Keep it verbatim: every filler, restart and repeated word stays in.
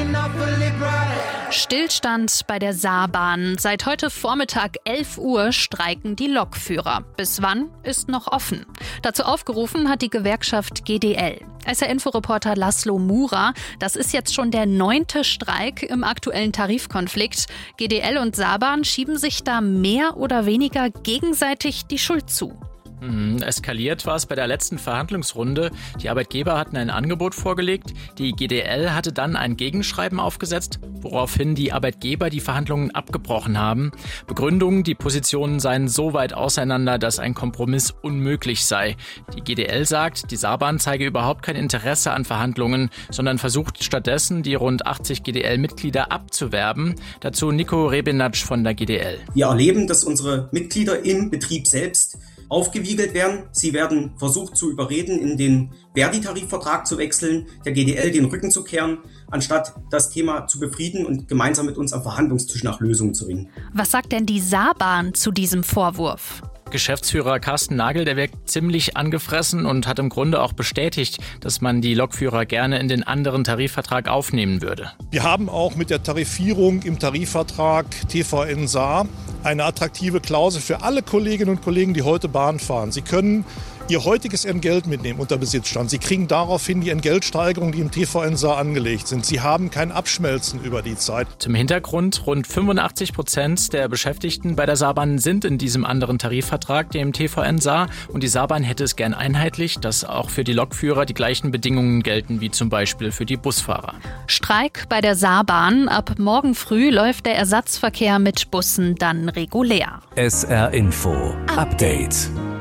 Stillstand bei der Saarbahn. Seit heute Vormittag elf Uhr streiken die Lokführer. Bis wann ist noch offen. Dazu aufgerufen hat die Gewerkschaft G D L. S R Info-Reporter Laszlo Mura, das ist jetzt schon der neunte Streik im aktuellen Tarifkonflikt. G D L und Saarbahn schieben sich da mehr oder weniger gegenseitig die Schuld zu. Mhm, eskaliert war es bei der letzten Verhandlungsrunde. Die Arbeitgeber hatten ein Angebot vorgelegt. Die G D L hatte dann ein Gegenschreiben aufgesetzt, woraufhin die Arbeitgeber die Verhandlungen abgebrochen haben. Begründung, die Positionen seien so weit auseinander, dass ein Kompromiss unmöglich sei. Die G D L sagt, die Saarbahn zeige überhaupt kein Interesse an Verhandlungen, sondern versucht stattdessen, die rund achtzig G D L-Mitglieder abzuwerben. Dazu Nico Rebenatsch von der G D L. Wir erleben, dass unsere Mitglieder im Betrieb selbst aufgewiegelt werden. Sie werden versucht zu überreden, in den Verdi-Tarifvertrag zu wechseln, der G D L den Rücken zu kehren, anstatt das Thema zu befrieden und gemeinsam mit uns am Verhandlungstisch nach Lösungen zu ringen. Was sagt denn die Saarbahn zu diesem Vorwurf? Geschäftsführer Carsten Nagel, der wirkt ziemlich angefressen und hat im Grunde auch bestätigt, dass man die Lokführer gerne in den anderen Tarifvertrag aufnehmen würde. Wir haben auch mit der Tarifierung im Tarifvertrag T V N Saar eine attraktive Klausel für alle Kolleginnen und Kollegen, die heute Bahn fahren. Sie können ihr heutiges Entgelt mitnehmen unter Besitzstand. Sie kriegen daraufhin die Entgeltsteigerungen, die im T V N Saar angelegt sind. Sie haben kein Abschmelzen über die Zeit. Zum Hintergrund, rund fünfundachtzig Prozent der Beschäftigten bei der Saarbahn sind in diesem anderen Tarifvertrag, dem T V N Saar. Und die Saarbahn hätte es gern einheitlich, dass auch für die Lokführer die gleichen Bedingungen gelten wie zum Beispiel für die Busfahrer. Streik bei der Saarbahn. Ab morgen früh läuft der Ersatzverkehr mit Bussen dann regulär. S R Info Update.